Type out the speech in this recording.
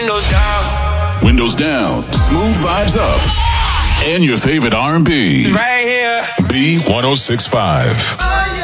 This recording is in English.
windows down. Windows down, smooth vibes up, and your favorite R&B. Right here. B1065.